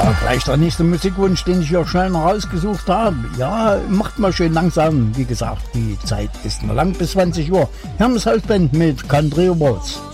Ja, gleich der nächste Musikwunsch, den ich hier schnell noch rausgesucht habe. Ja, macht mal schön langsam. Wie gesagt, die Zeit ist noch lang bis 20 Uhr. Hermes Hausband mit Country Awards.